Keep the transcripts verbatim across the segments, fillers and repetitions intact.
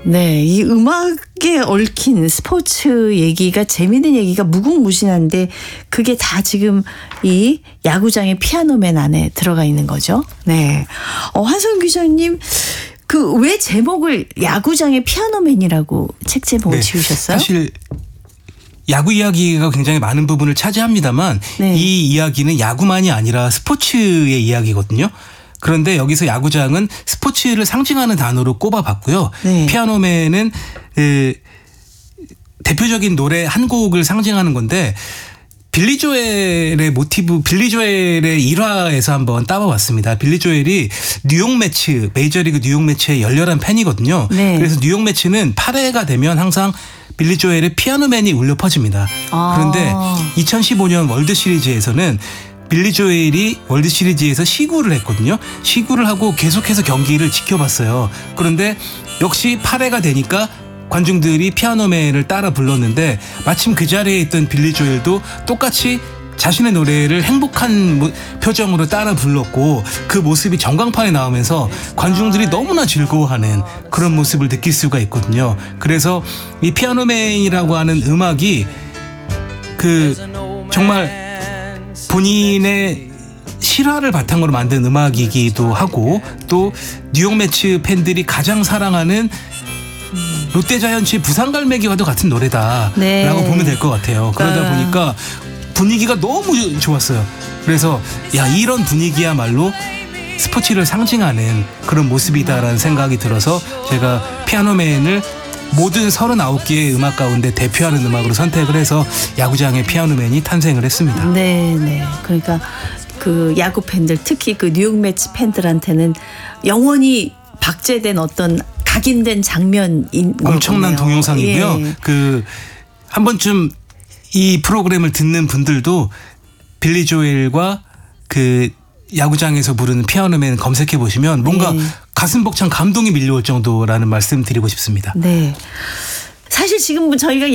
네, 이 음악에 얽힌 스포츠 얘기가 재미있는 얘기가 무궁무진한데 그게 다 지금 이 야구장의 피아노맨 안에 들어가 있는 거죠. 네, 어, 한성 기자님 그 왜 제목을 야구장의 피아노맨이라고 책 제목을 네, 지으셨어요? 사실 야구 이야기가 굉장히 많은 부분을 차지합니다만 네. 이 이야기는 야구만이 아니라 스포츠의 이야기거든요. 그런데 여기서 야구장은 스포츠를 상징하는 단어로 꼽아봤고요. 네. 피아노맨은 그 대표적인 노래 한 곡을 상징하는 건데 빌리 조엘의 모티브, 빌리 조엘의 일화에서 한번 따봐봤습니다. 빌리 조엘이 뉴욕 매치, 메이저리그 뉴욕 매치의 열렬한 팬이거든요. 네. 그래서 뉴욕 매치는 팔 회가 되면 항상 빌리 조엘의 피아노맨이 울려 퍼집니다. 아. 그런데 이천십오 년 월드 시리즈에서는 빌리 조엘이 월드 시리즈에서 시구를 했거든요. 시구를 하고 계속해서 경기를 지켜봤어요. 그런데 역시 팔 회가 되니까 관중들이 피아노맨을 따라 불렀는데 마침 그 자리에 있던 빌리 조엘도 똑같이 자신의 노래를 행복한 표정으로 따라 불렀고 그 모습이 전광판에 나오면서 관중들이 너무나 즐거워하는 그런 모습을 느낄 수가 있거든요. 그래서 이 피아노맨이라고 하는 음악이 그 정말 본인의 실화를 바탕으로 만든 음악이기도 하고 또 뉴욕 매치 팬들이 가장 사랑하는 롯데자이언츠의 부산갈매기와도 같은 노래다라고 네. 보면 될 것 같아요. 그러다 아. 보니까 분위기가 너무 좋았어요. 그래서 야 이런 분위기야말로 스포츠를 상징하는 그런 모습이다라는 생각이 들어서 제가 피아노맨을 모든 서른아홉 개의 음악 가운데 대표하는 음악으로 선택을 해서 야구장의 피아노맨이 탄생을 했습니다. 네, 네. 그러니까 그 야구 팬들 특히 그 뉴욕 매치 팬들한테는 영원히 박제된 어떤 각인된 장면인 엄청난 거군요. 동영상이고요. 예. 그 한 번쯤 이 프로그램을 듣는 분들도 빌리 조엘과 그 야구장에서 부르는 피아노맨 검색해 보시면 뭔가 네. 가슴 벅찬 감동이 밀려올 정도라는 말씀 드리고 싶습니다. 네. 사실 지금 저희가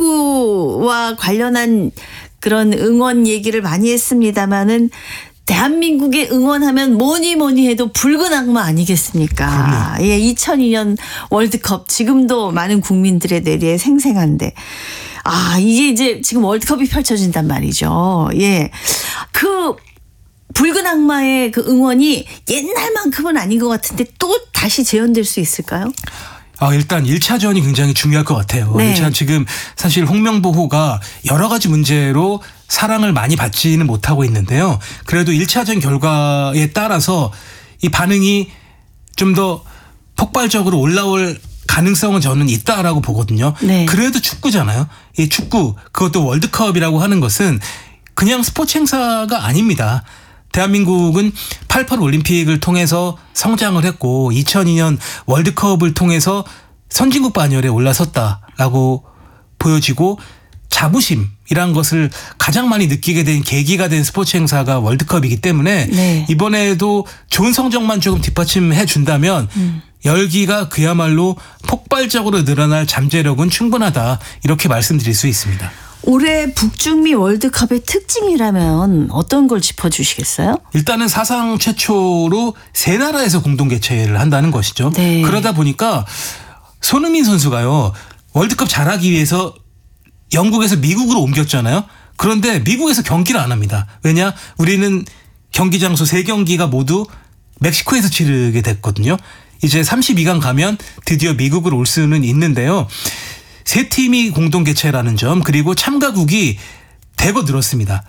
야구와 관련한 그런 응원 얘기를 많이 했습니다마는 대한민국에 응원하면 뭐니 뭐니 해도 붉은 악마 아니겠습니까? 예, 이천이 년 월드컵 지금도 많은 국민들의 뇌리에 생생한데 아 이게 이제 지금 월드컵이 펼쳐진단 말이죠. 예, 그 붉은 악마의 그 응원이 옛날만큼은 아닌 것 같은데 또 다시 재현될 수 있을까요? 아, 일단 일 차전이 굉장히 중요할 것 같아요. 네. 일 차 지금 사실 홍명보호가 여러 가지 문제로 사랑을 많이 받지는 못하고 있는데요. 그래도 일 차전 결과에 따라서 이 반응이 좀 더 폭발적으로 올라올 가능성은 저는 있다라고 보거든요. 네. 그래도 축구잖아요. 이 축구 그것도 월드컵이라고 하는 것은 그냥 스포츠 행사가 아닙니다. 대한민국은 팔십팔 올림픽을 통해서 성장을 했고 이천이 년 월드컵을 통해서 선진국 반열에 올라섰다라고 보여지고 자부심이란 것을 가장 많이 느끼게 된 계기가 된 스포츠 행사가 월드컵이기 때문에 네. 이번에도 좋은 성적만 조금 뒷받침해 준다면 음. 열기가 그야말로 폭발적으로 늘어날 잠재력은 충분하다 이렇게 말씀드릴 수 있습니다. 올해 북중미 월드컵의 특징이라면 어떤 걸 짚어주시겠어요? 일단은 사상 최초로 세 나라에서 공동 개최를 한다는 것이죠. 네. 그러다 보니까 손흥민 선수가요. 월드컵 잘하기 위해서 영국에서 미국으로 옮겼잖아요. 그런데 미국에서 경기를 안 합니다. 왜냐? 우리는 경기 장소 세 경기가 모두 멕시코에서 치르게 됐거든요. 이제 삼십이 강 가면 드디어 미국으로 올 수는 있는데요. 세 팀이 공동 개최라는 점 그리고 참가국이 대거 늘었습니다.